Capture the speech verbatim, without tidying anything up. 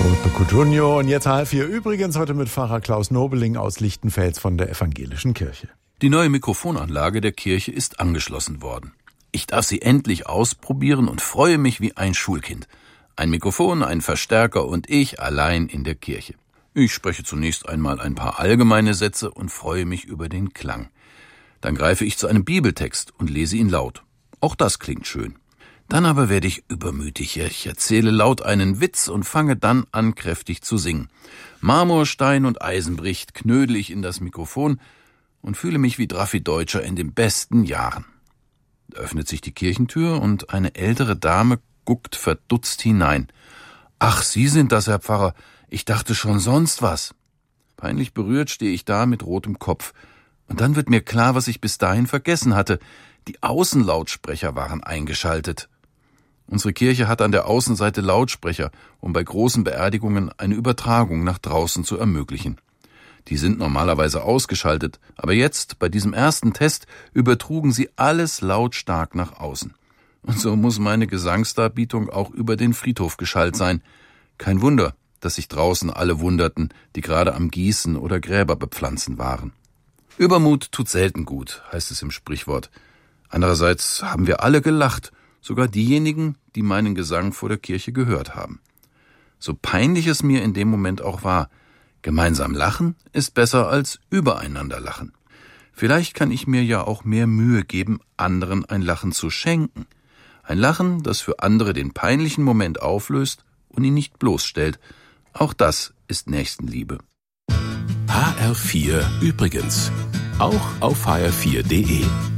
Roto Cutugno und jetzt halb vier. Übrigens heute mit Pfarrer Klaus Nobeling aus Lichtenfels von der Evangelischen Kirche. Die neue Mikrofonanlage der Kirche ist angeschlossen worden. Ich darf sie endlich ausprobieren und freue mich wie ein Schulkind. Ein Mikrofon, ein Verstärker und ich allein in der Kirche. Ich spreche zunächst einmal ein paar allgemeine Sätze und freue mich über den Klang. Dann greife ich zu einem Bibeltext und lese ihn laut. Auch das klingt schön. Dann aber werde ich übermütig. Ich erzähle laut einen Witz und fange dann an, kräftig zu singen. Marmor, Stein und Eisen bricht, knödel ich in das Mikrofon und fühle mich wie Draffi Deutscher in den besten Jahren. Da öffnet sich die Kirchentür und eine ältere Dame guckt verdutzt hinein. »Ach, Sie sind das, Herr Pfarrer. Ich dachte schon sonst was.« Peinlich berührt stehe ich da mit rotem Kopf. Und dann wird mir klar, was ich bis dahin vergessen hatte. Die Außenlautsprecher waren eingeschaltet. Unsere Kirche hat an der Außenseite Lautsprecher, um bei großen Beerdigungen eine Übertragung nach draußen zu ermöglichen. Die sind normalerweise ausgeschaltet, aber jetzt, bei diesem ersten Test, übertrugen sie alles lautstark nach außen. Und so muss meine Gesangsdarbietung auch über den Friedhof geschallt sein. Kein Wunder, dass sich draußen alle wunderten, die gerade am Gießen oder Gräber bepflanzen waren. Übermut tut selten gut, heißt es im Sprichwort. Andererseits haben wir alle gelacht, sogar diejenigen, die meinen Gesang vor der Kirche gehört haben. So peinlich es mir in dem Moment auch war, gemeinsam lachen ist besser als übereinander lachen. Vielleicht kann ich mir ja auch mehr Mühe geben, anderen ein Lachen zu schenken. Ein Lachen, das für andere den peinlichen Moment auflöst und ihn nicht bloßstellt. Auch das ist Nächstenliebe. H R vier übrigens. Auch auf h r vier punkt de.